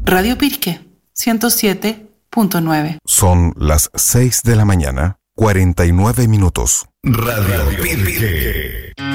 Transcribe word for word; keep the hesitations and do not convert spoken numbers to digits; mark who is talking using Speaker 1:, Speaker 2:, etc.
Speaker 1: Radio Pirque, ciento siete punto nueve.
Speaker 2: Son las seis de la mañana, cuarenta y nueve minutos. Radio Pirque.